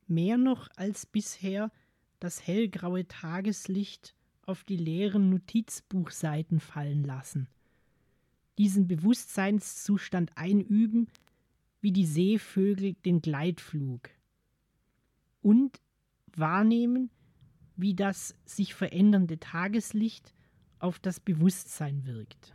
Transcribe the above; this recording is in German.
mehr noch als bisher das hellgraue Tageslicht auf die leeren Notizbuchseiten fallen lassen, diesen Bewusstseinszustand einüben, wie die Seevögel den Gleitflug, und wahrnehmen, wie das sich verändernde Tageslicht auf das Bewusstsein wirkt.